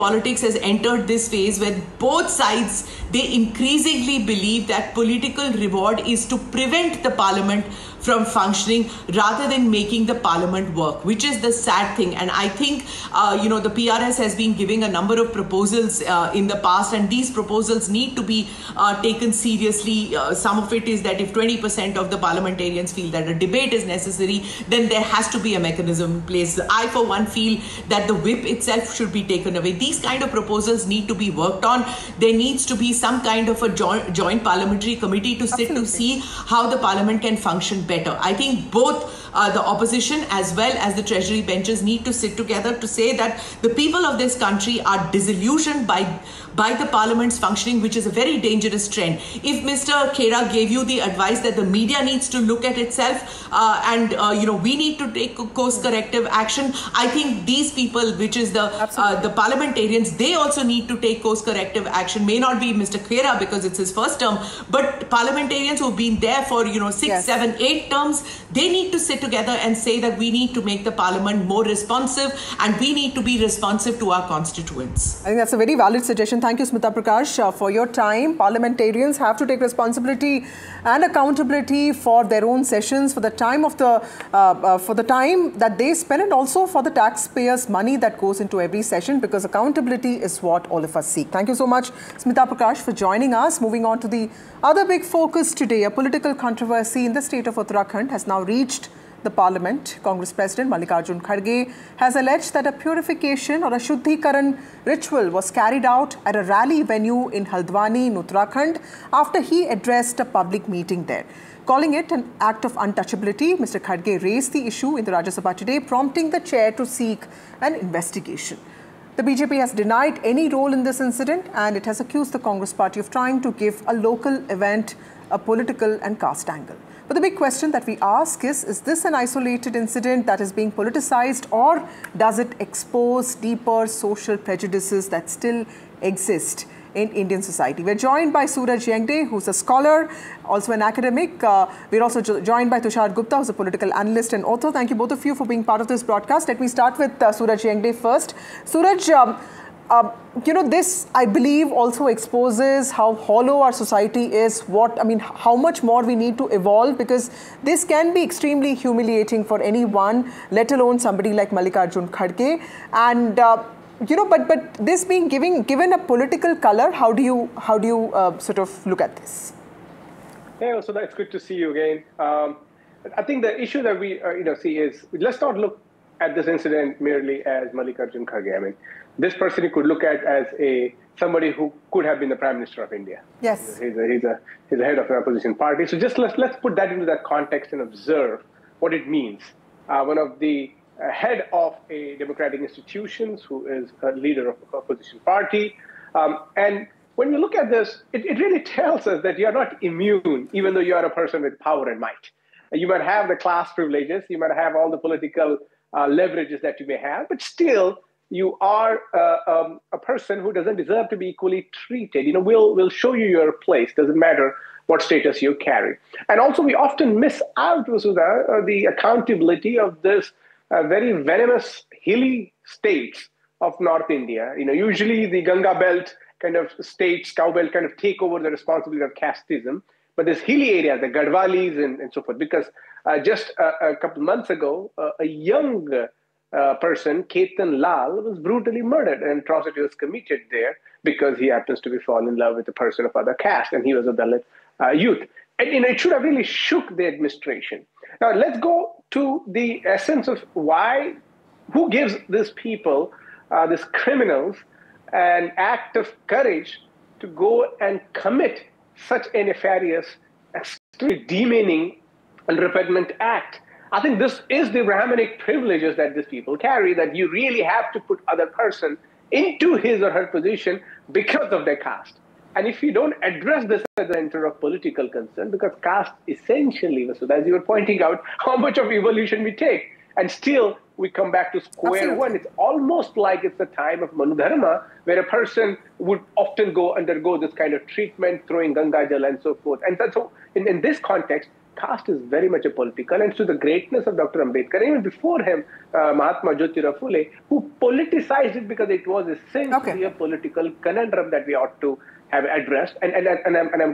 politics has entered this phase where both sides, they increasingly believe that political reward is to prevent the parliament from functioning rather than making the parliament work, which is the sad thing. And I think, the PRS has been giving a number of proposals in the past, and these proposals need to be taken seriously. Some of it is that if 20% of the parliamentarians feel that a debate is necessary, then there has to be a mechanism in place. I, for one, feel that the whip itself should be taken away. These kind of proposals need to be worked on. There needs to be some kind of a joint parliamentary committee to sit to see how the parliament can function better. I think both the opposition as well as the treasury benches need to sit together to say that the people of this country are disillusioned by the parliament's functioning, which is a very dangerous trend. If Mr. Khera gave you the advice that the media needs to look at itself and we need to take course corrective action, I think these people, which is the parliamentarians, they also need to take course corrective action. May not be Mr. Khera because it's his first term, but parliamentarians who've been there for 6, 7, 8 terms, they need to sit together and say that we need to make the parliament more responsive and we need to be responsive to our constituents. I think that's a very valid suggestion. Thank you, Smita Prakash, for your time. Parliamentarians have to take responsibility and accountability for their own sessions, for the time of for the time that they spend, and also for the taxpayers' money that goes into every session, because accountability is what all of us seek. Thank you so much, Smita Prakash, for joining us. Moving on to the other big focus today, a political controversy in the state of Uttarakhand has now reached the parliament. Congress President Mallikarjun Kharge has alleged that a purification or a Shuddhikaran ritual was carried out at a rally venue in Haldwani in Uttarakhand after he addressed a public meeting there. Calling it an act of untouchability, Mr. Kharge raised the issue in the Rajya Sabha today, prompting the chair to seek an investigation. The BJP has denied any role in this incident, and it has accused the Congress party of trying to give a local event a political and caste angle. But the big question that we ask is this an isolated incident that is being politicized, or does it expose deeper social prejudices that still exist in Indian society? We're joined by Suraj Yengde, who's a scholar, also an academic. We're also joined by Tushar Gupta, who's a political analyst and author. Thank you, both of you, for being part of this broadcast. Let me start with Suraj Yengde first. Suraj, this, I believe, also exposes how hollow our society is, how much more we need to evolve, because this can be extremely humiliating for anyone, let alone somebody like Mallikarjun Kharge. And, but this being given a political color, how do you sort of look at this? Yeah, so that's good to see you again. I think the issue that we see is, let's not look at this incident merely as Mallikarjun Kharge. I mean, this person you could look at as somebody who could have been the Prime Minister of India. Yes. He's a head of an opposition party. So just let's put that into that context and observe what it means. One of the head of a democratic institutions who is a leader of an opposition party. And when you look at this, it really tells us that you're not immune, even though you are a person with power and might. You might have the class privileges, you might have all the political leverages that you may have, but still, you are a person who doesn't deserve to be equally treated. We'll show you your place. Doesn't matter what status you carry. And also, we often miss out, Vasudha, the accountability of this very venomous hilly states of North India. Usually the Ganga belt kind of states, cow belt kind of take over the responsibility of casteism. But this hilly area, the Gadwalis and so forth, because just a couple months ago, a young person, Ketan Lal, was brutally murdered, and atrocity was committed there because he happens to be fallen in love with a person of other caste, and he was a Dalit youth. And it should have really shook the administration. Now let's go to the essence of who gives these people, these criminals, an act of courage to go and commit such a nefarious, extremely demeaning and repugnant act. I think this is the Brahminic privileges that these people carry, that you really have to put other person into his or her position because of their caste. And if you don't address this as a center of political concern, because caste essentially, as you were pointing out, how much of evolution we take, and still we come back to square one. It's almost like it's the time of Manudharma, where a person would often undergo this kind of treatment, throwing Ganga Jal and so forth. And so in this context, caste is very much a political, and to the greatness of Dr. Ambedkar, and even before him, Mahatma Jyotirao Phule, who politicized it because it was essentially a political conundrum that we ought to have addressed. And I'm